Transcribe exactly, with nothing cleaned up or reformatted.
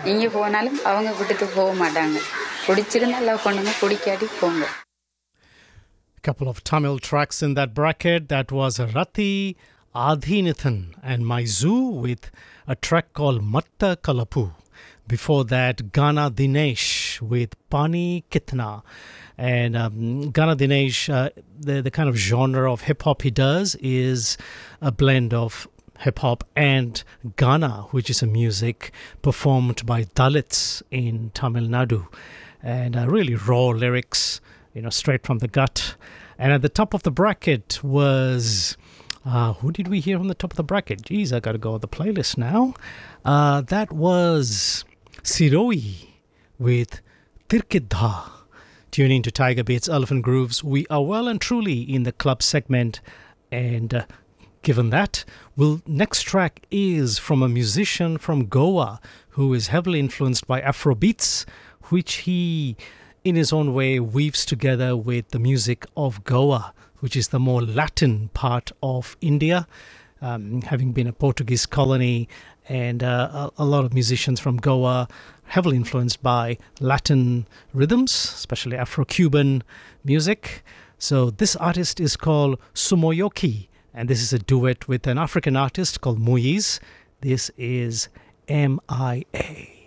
எங்கே போனாலும் அவங்க விட்டுட்டு போக மாட்டாங்க. பிடிச்சிருந்தா லவ் பண்ணுங்க, பிடிக்காட்டி போங்க. Couple of Tamil tracks in that bracket. That was Rati Adhinathan and Maizu with a track called Matta Kalapu. Before that, Gana Dinesh with Pani Kitna. And um, Gana Dinesh, uh, the, the kind of genre of hip-hop he does is a blend of hip-hop and Gana, which is a music performed by Dalits in Tamil Nadu. And uh, really raw lyrics, you know, straight from the gut. And at the top of the bracket was... Uh, who did we hear on the top of the bracket? Geez, I got to go on the playlist now. Uh, that was Siroi with Tirkidha. Tune in to Tiger Beats Elephant Grooves. We are well and truly in the club segment. And uh, given that, well, next track is from a musician from Goa who is heavily influenced by Afrobeats, which he, in his own way, weaves together with the music of Goa, which is the more Latin part of India, um, having been a Portuguese colony, and uh, a, a lot of musicians from Goa heavily influenced by Latin rhythms, especially Afro-Cuban music. So this artist is called Sumoyoki, and this is a duet with an African artist called Moise. This is M I A.